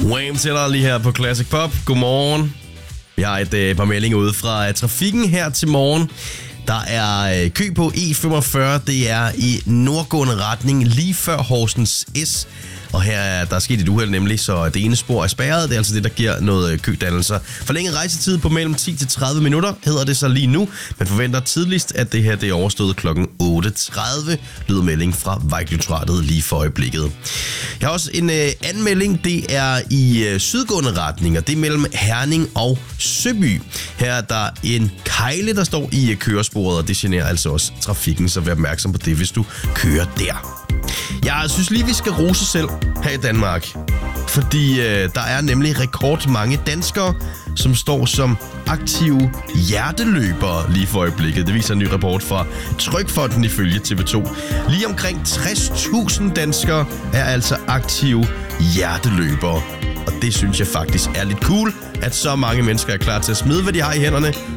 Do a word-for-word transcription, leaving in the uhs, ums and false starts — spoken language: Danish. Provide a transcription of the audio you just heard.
Wham til dig lige her på Classic Pop. Godmorgen. Vi har et øh, par meldinger ude fra uh, trafikken her til morgen. Der er øh, kø på E femogfyrre. Det er i nordgående retning lige før Horsens S. Og her er der er sket et uheld nemlig, så det ene spor er spærret. Det er altså det, der giver noget kødannelser. Forlænget rejsetid på mellem ti til tredive minutter hedder det så lige nu. Man forventer tidligst, at det her det er overstået klokken otte tredive. Lyder melding fra Vejdirektoratet lige for øjeblikket. Jeg har også en øh, anden melding. Det er i øh, sydgående retning, og det er mellem Herning og Søby. Her er der en kejle, der står i øh, køresporet, og det generer altså også trafikken, så vær opmærksom på det, hvis du kører der. Jeg synes lige, vi skal rose selv her i Danmark, fordi øh, der er nemlig rekord mange danskere, som står som aktive hjerteløbere lige for øjeblikket. Det viser en ny rapport fra Trygfonden ifølge T V to. Lige omkring tres tusind danskere er altså aktive hjerteløbere. Og det synes jeg faktisk er lidt cool, at så mange mennesker er klar til at smide, hvad de har i hænderne,